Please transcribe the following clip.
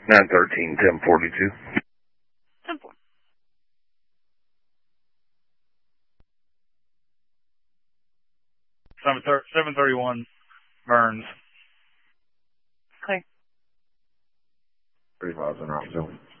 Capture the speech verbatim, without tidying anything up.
nine thirteen, ten forty-two. ten four. seven thirty-one, Burns. Clear. Three miles in Rockville.